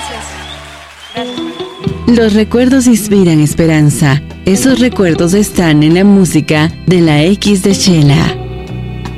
Gracias, María. Los recuerdos inspiran esperanza. Esos recuerdos están en la música de la X de Chela.